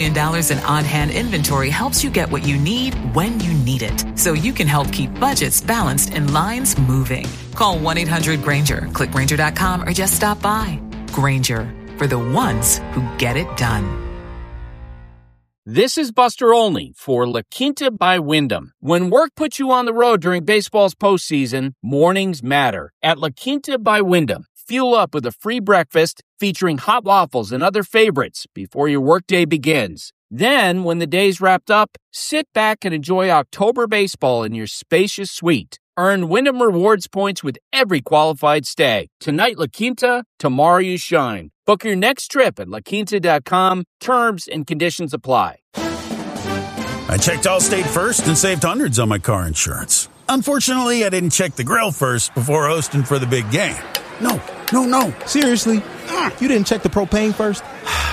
million in on-hand inventory helps you get what you need when you need it, so you can help keep budgets balanced and lines moving. Call 1-800-GRAINGER, click Grainger.com, or just stop by. Grainger, for the ones who get it done. This is Buster Olney for La Quinta by Wyndham. When work puts you on the road during baseball's postseason, mornings matter. At La Quinta by Wyndham, fuel up with a free breakfast featuring hot waffles and other favorites before your workday begins. Then, when the day's wrapped up, sit back and enjoy October baseball in your spacious suite. Earn Wyndham Rewards points with every qualified stay. Tonight, La Quinta, tomorrow you shine. Book your next trip at laquinta.com. Terms and conditions apply. I checked Allstate first and saved hundreds on my car insurance. Unfortunately, I didn't check the grill first before hosting for the big game. No. Seriously? You didn't check the propane first?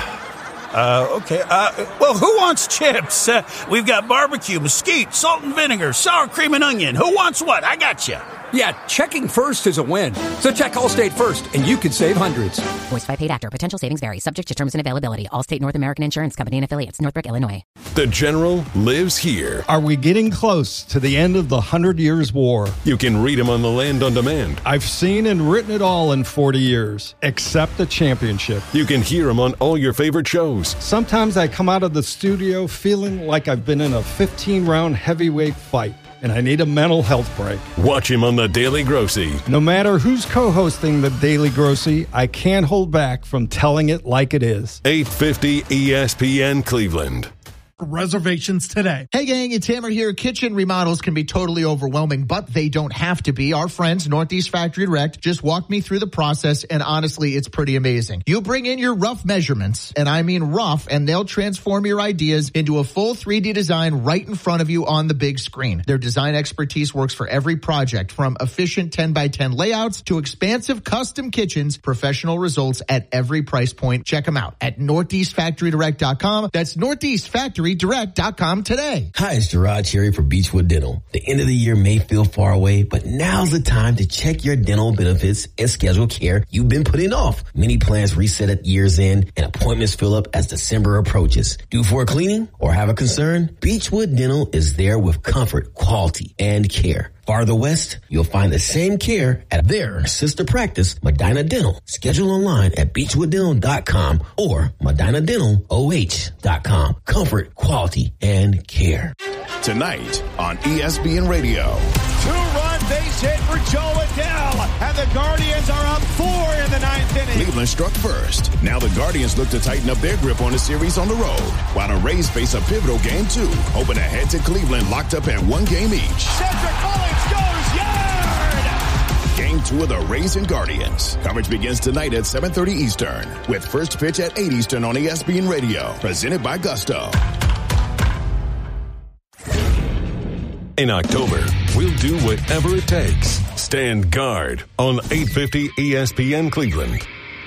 Okay. Well, who wants chips? We've got barbecue, mesquite, salt and vinegar, sour cream and onion. Who wants what? I got you. Yeah, checking first is a win. So check Allstate first, and you could save hundreds. Voiced by paid actor. Potential savings vary. Subject to terms and availability. Allstate North American Insurance Company and affiliates. Northbrook, Illinois. The General lives here. Are we getting close to the end of the 100 Years' War? You can read him on the Land on Demand. I've seen and written it all in 40 years, except the championship. You can hear him on all your favorite shows. Sometimes I come out of the studio feeling like I've been in a 15-round heavyweight fight, and I need a mental health break. Watch him on The Daily Grossy. No matter who's co-hosting The Daily Grossy, I can't hold back from telling it like it is. 850 ESPN Cleveland. Reservations today. Hey gang, it's Hammer here. Kitchen remodels can be totally overwhelming, but they don't have to be. Our friends, Northeast Factory Direct, just walked me through the process, and honestly, it's pretty amazing. You bring in your rough measurements, and I mean rough, and they'll transform your ideas into a full 3D design right in front of you on the big screen. Their design expertise works for every project, from efficient 10x10 layouts to expansive custom kitchens, professional results at every price point. Check them out at NortheastFactoryDirect.com. That's NortheastFactoryDirect.com today. Hi, it's Gerard Cherry for Beechwood Dental. The end of the year may feel far away, but now's the time to check your dental benefits and schedule care you've been putting off. Many plans reset at year's end and appointments fill up as December approaches. Due for a cleaning or have a concern? Beechwood Dental is there with comfort, quality, and care. Farther west, you'll find the same care at their sister practice, Medina Dental. Schedule online at beechwooddental.com or medinadental.oh.com. Comfort, quality, and care. Tonight on ESPN Radio. Two-run base hit for Joe Adele, and the Guardians are up 4 in the 9th inning. Cleveland struck first. Now the Guardians look to tighten up their grip on the series on the road, while the Rays face a pivotal game 2, hoping to head to Cleveland locked up at 1 game each. Cedric Mullins goes yard! Game 2 of the Rays and Guardians. Coverage begins tonight at 7:30 Eastern, with first pitch at 8 Eastern on ESPN Radio, presented by Gusto. In October, we'll do whatever it takes. Stand guard on 850 ESPN Cleveland.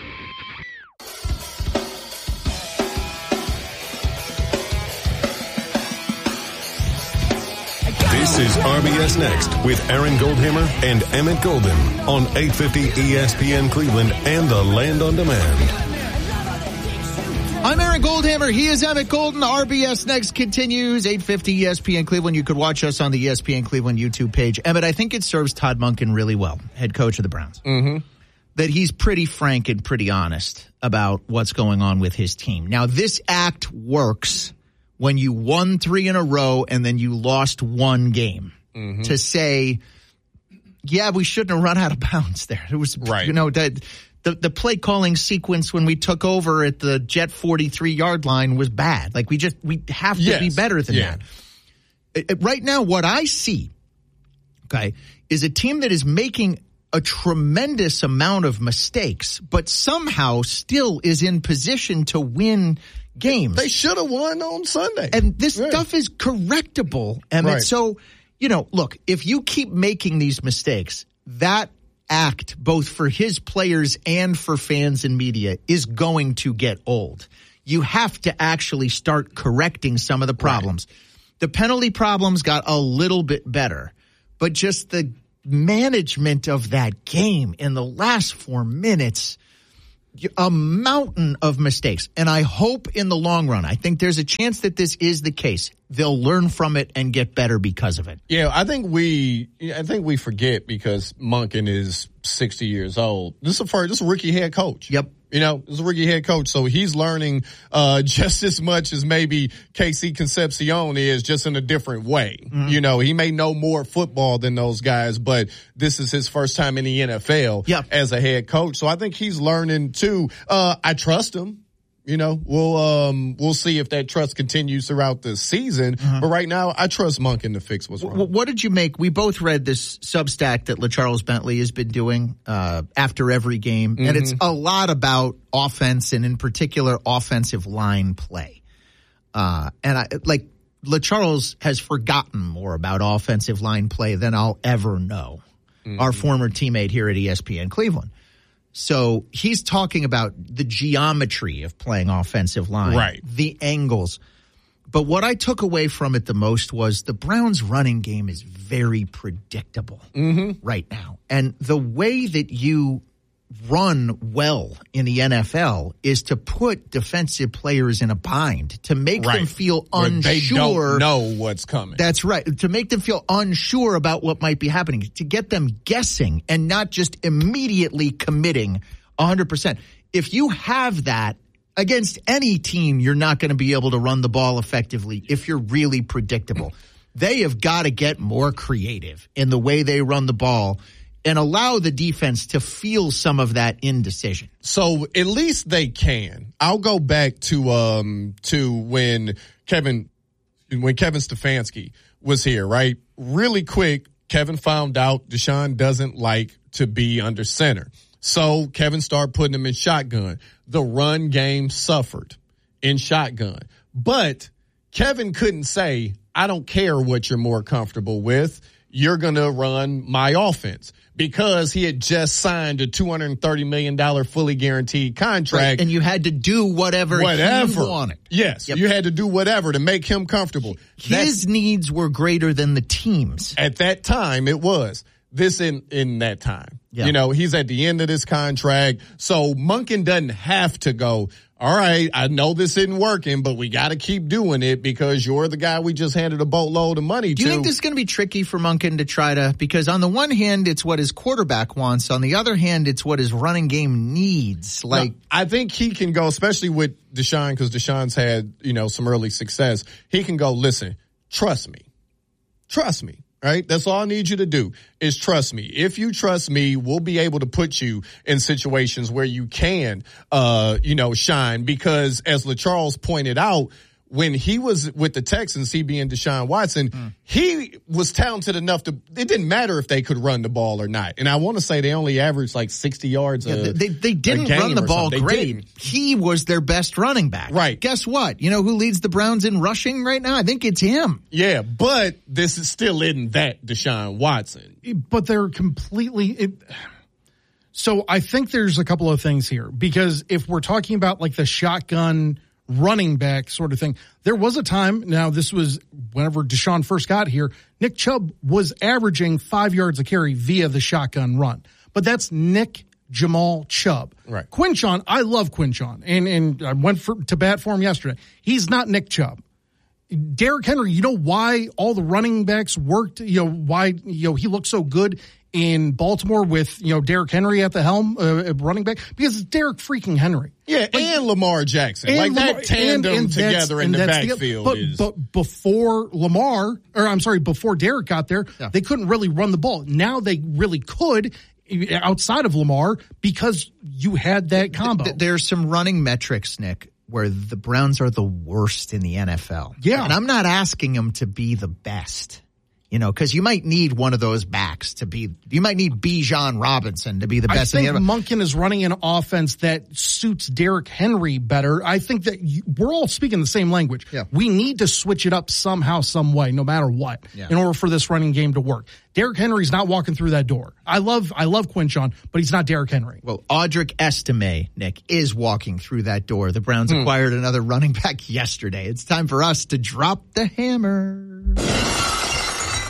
This is RBS Next with Aaron Goldhammer and Emmett Golden on 850 ESPN Cleveland and the Land on Demand. I'm Aaron Goldhammer. He is Emmett Golden. RBS Next continues. 850 ESPN Cleveland. You could watch us on the ESPN Cleveland YouTube page. Emmett, I think it serves Todd Monken really well, head coach of the Browns, that he's pretty frank and pretty honest about what's going on with his team. Now, this act works when you won 3 in a row and then you lost 1 game. To say, yeah, we shouldn't have run out of bounds there. It was, the play calling sequence when we took over at the Jet 43-yard line was bad. Like, we have to be better than that. Right now, what I see, is a team that is making a tremendous amount of mistakes, but somehow still is in position to win games. They should have won on Sunday. And this stuff is correctable, Emmett. Right. So, look, if you keep making these mistakes, that act, both for his players and for fans and media, is going to get old. You have to actually start correcting some of the problems. Right. The penalty problems got a little bit better, but just the management of that game in the last 4 minutes, a mountain of mistakes. And I hope in the long run, I think there's a chance that this is the case. They'll learn from it and get better because of it. Yeah, I think we forget because Monken is 60 years old. This is a rookie head coach. Yep. You know, this is a rookie head coach, so he's learning just as much as maybe KC Concepcion is, just in a different way. Mm-hmm. You know, he may know more football than those guys, but this is his first time in the NFL as a head coach. So I think he's learning too. I trust him. You know, we'll see if that trust continues throughout the season. But right now, I trust Monken to fix what's wrong. What did you make? We both read this Substack that LaCharles Bentley has been doing after every game, and it's a lot about offense and in particular offensive line play. LaCharles has forgotten more about offensive line play than I'll ever know. Our former teammate here at ESPN Cleveland. So he's talking about the geometry of playing offensive line, right? The angles. But what I took away from it the most was the Browns' running game is very predictable right now. And the way that you run well in the NFL is to put defensive players in a bind, to make them feel unsure. They don't know what's coming. That's right. To make them feel unsure about what might be happening, to get them guessing and not just immediately committing 100%. If you have that against any team, you're not going to be able to run the ball effectively if you're really predictable. They have got to get more creative in the way they run the ball and allow the defense to feel some of that indecision. So at least they can. I'll go back to when Kevin Stefanski was here, right? Really quick, Kevin found out Deshaun doesn't like to be under center. So Kevin started putting him in shotgun. The run game suffered in shotgun. But Kevin couldn't say, I don't care what you're more comfortable with. You're going to run my offense, because he had just signed a $230 million fully guaranteed contract. Right, and you had to do whatever he wanted. Yes, you had to do whatever to make him comfortable. His needs were greater than the team's. At that time, it was. This in that time. Yeah. You know, he's at the end of this contract. So Monken doesn't have to go, all right, I know this isn't working, but we got to keep doing it because you're the guy we just handed a boatload of money to. Do you think this is going to be tricky for Monken to try to, because on the one hand, it's what his quarterback wants. On the other hand, it's what his running game needs. Like, no, I think he can go, especially with Deshaun, because Deshaun's had, you know, some early success. He can go, listen, trust me. Right? That's all I need you to do is trust me. If you trust me, we'll be able to put you in situations where you can, shine. Because as LaCharles pointed out, when he was with the Texans, he being Deshaun Watson, he was talented enough to, it didn't matter if they could run the ball or not. And I want to say they only averaged like 60 yards they didn't run the ball great. He was their best running back. Right. Guess what? You know who leads the Browns in rushing right now? I think it's him. Yeah, but this is still isn't that Deshaun Watson. But they're completely... So I think there's a couple of things here, because if we're talking about like the shotgun running back sort of thing, there was a time, now this was whenever Deshaun first got here, Nick Chubb was averaging 5 yards a carry via the shotgun run. But that's Nick Jamal Chubb. Right. Quinshon, I love Quinshon, and I went to bat for him yesterday. He's not Nick Chubb. Derrick Henry, you know why all the running backs worked, why he looked so good in Baltimore with, Derrick Henry at the helm, running back, because it's Derrick freaking Henry. Yeah, and Lamar Jackson. And that tandem together in the backfield But before before Derrick got there, they couldn't really run the ball. Now they really could outside of Lamar because you had that combo. There's some running metrics, Nick, where the Browns are the worst in the NFL. Yeah. And I'm not asking them to be the best. Because you might need one of those backs you might need Bijan Robinson to be the best. I think Monken is running an offense that suits Derrick Henry better. I think that we're all speaking the same language. Yeah. We need to switch it up somehow, some way, no matter what, in order for this running game to work. Derrick Henry's not walking through that door. I love Quinshon, but he's not Derrick Henry. Well, Audric Estime, Nick, is walking through that door. The Browns acquired another running back yesterday. It's time for us to drop the hammer.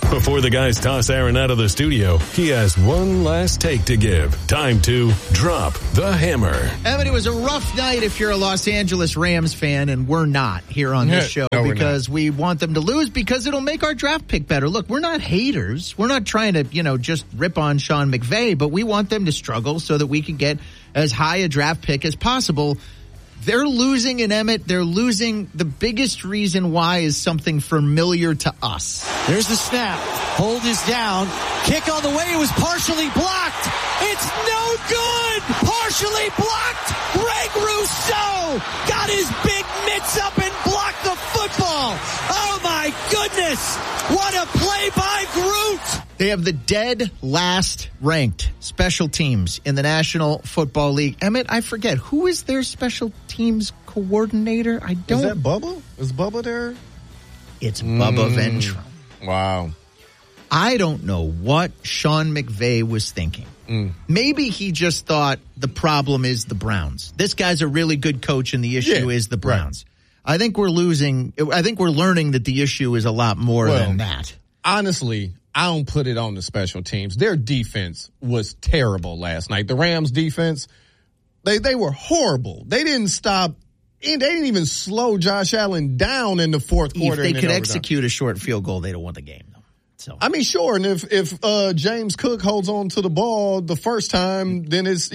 Before the guys toss Aaron out of the studio, he has one last take to give. Time to drop the hammer. Evan, it was a rough night if you're a Los Angeles Rams fan, and we're not here on this show because we want them to lose because it'll make our draft pick better. Look, we're not haters. We're not trying to, just rip on Sean McVay, but we want them to struggle so that we can get as high a draft pick as possible. They're losing, and Emmett, they're losing. The biggest reason why is something familiar to us. There's the snap. Hold is down. Kick on the way. It was partially blocked. It's no good. Partially blocked. Greg Rousseau got his big mitts up and blocked the football. Oh, my goodness. What a play by Groot. They have the dead last ranked special teams in the National Football League. Emmett, I forget. Who is their special teams coordinator? I don't. Is that Bubba? Is Bubba there? It's Bubba Ventrone. Wow. I don't know what Sean McVay was thinking. Maybe he just thought the problem is the Browns. This guy's a really good coach, and the issue is the Browns. Right. I think we're learning that the issue is a lot more than that. Honestly, I don't put it on the special teams. Their defense was terrible last night. The Rams defense, they were horrible. They didn't stop. They didn't even slow Josh Allen down in the fourth quarter. If they could execute a short field goal, they'd have won the game, though. So I mean, sure. And if James Cook holds on to the ball the first time, then it's,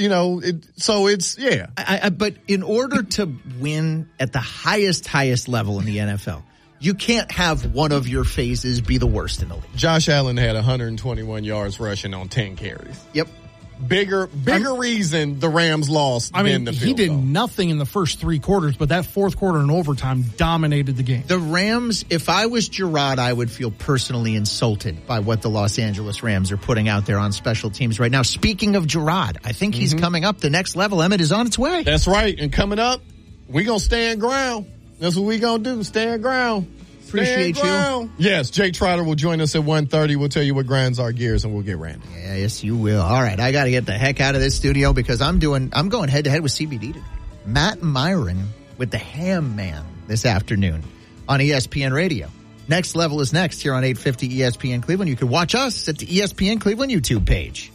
But in order to win at the highest level in the NFL, you can't have one of your phases be the worst in the league. Josh Allen had 121 yards rushing on 10 carries. Yep. Bigger reason the Rams lost than the field he did goal. Nothing in the first three quarters, but that fourth quarter and overtime dominated the game. The Rams, if I was Gerard, I would feel personally insulted by what the Los Angeles Rams are putting out there on special teams right now. Speaking of Gerard, I think he's coming up the next level. Emmett is on its way. That's right. And coming up, we're going to stand ground. That's what we're going to do, stand ground. Appreciate you. Yes, Jay Trotter will join us at 1:30. We'll tell you what grinds our gears, and we'll get Randy. Yeah, yes, you will. All right, I got to get the heck out of this studio because I'm going head-to-head with CBD today. Matt Myron with the Ham Man this afternoon on ESPN Radio. Next Level is next here on 850 ESPN Cleveland. You can watch us at the ESPN Cleveland YouTube page.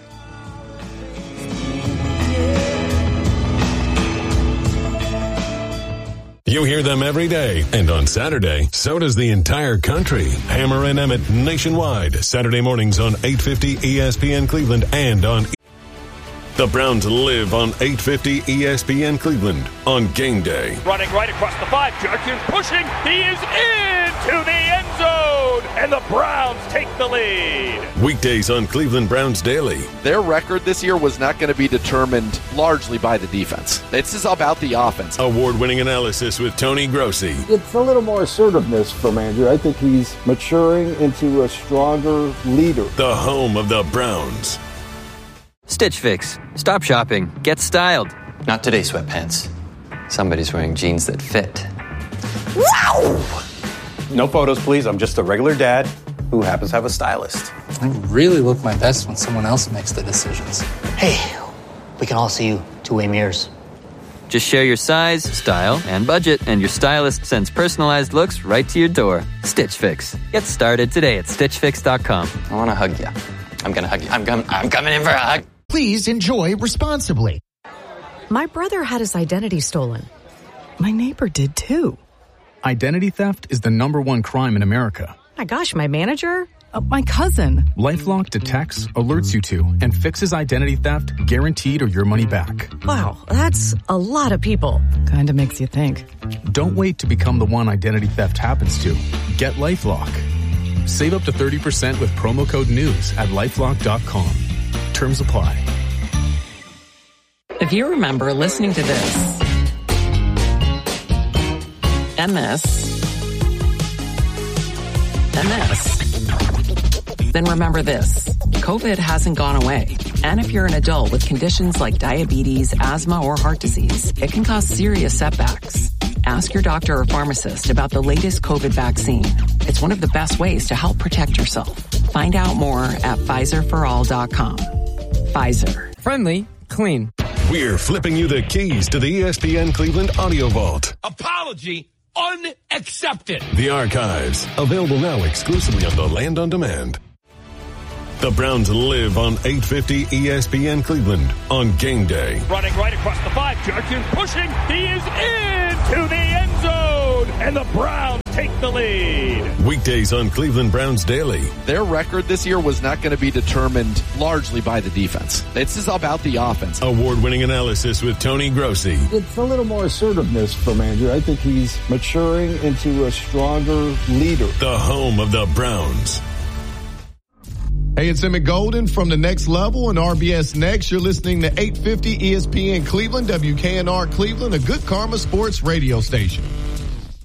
You hear them every day, and on Saturday, so does the entire country. Hammer and Emmett nationwide, Saturday mornings on 850 ESPN Cleveland and on The Browns live on 850 ESPN Cleveland on game day. Running right across the 5, Jerkins pushing, he is into the end zone, and the Browns take the lead. Weekdays on Cleveland Browns Daily. Their record this year was not going to be determined largely by the defense. This is about the offense. Award-winning analysis with Tony Grossi. It's a little more assertiveness from Andrew. I think he's maturing into a stronger leader. The home of the Browns. Stitch Fix. Stop shopping. Get styled. Not today, sweatpants. Somebody's wearing jeans that fit. Wow! No photos, please. I'm just a regular dad who happens to have a stylist. I really look my best when someone else makes the decisions. Hey, we can all see you two-way mirrors. Just share your size, style, and budget, and your stylist sends personalized looks right to your door. Stitch Fix. Get started today at StitchFix.com. I want to hug you. I'm going to hug you. I'm coming in for a hug. Please enjoy responsibly. My brother had his identity stolen. My neighbor did too. Identity theft is the #1 crime in America. My gosh, my manager? My cousin. LifeLock detects, alerts you to, and fixes identity theft guaranteed or your money back. Wow, that's a lot of people. Kinda makes you think. Don't wait to become the one identity theft happens to. Get LifeLock. Save up to 30% with promo code NEWS at LifeLock.com. Terms apply. If you remember listening to this, MS, then remember this. COVID hasn't gone away. And if you're an adult with conditions like diabetes, asthma, or heart disease, it can cause serious setbacks. Ask your doctor or pharmacist about the latest COVID vaccine. It's one of the best ways to help protect yourself. Find out more at PfizerForAll.com. Pfizer. Friendly, clean. We're flipping you the keys to the ESPN Cleveland Audio Vault. Apology unaccepted. The Archives, available now exclusively on the Land on Demand. The Browns live on 850 ESPN Cleveland on game day. Running right across the 5. Judkins pushing. He is into the end zone. And the Browns take the lead. Weekdays on Cleveland Browns Daily. Their record this year was not going to be determined largely by the defense. This is about the offense. Award-winning analysis with Tony Grossi. It's a little more assertiveness from Andrew. I think he's maturing into a stronger leader. The home of the Browns. Hey, it's Emmett Golden from The Next Level and RBS Next. You're listening to 850 ESPN Cleveland, WKNR Cleveland, a Good Karma Sports radio station.